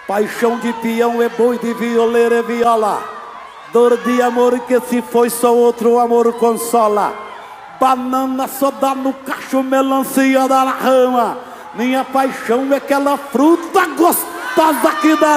Paixão de peão é boi, de violeiro é viola. Dor de amor que se foi, só outro amor consola. Banana só dá no cacho, melancia dá na rama. Minha paixão é aquela fruta gostosa que dá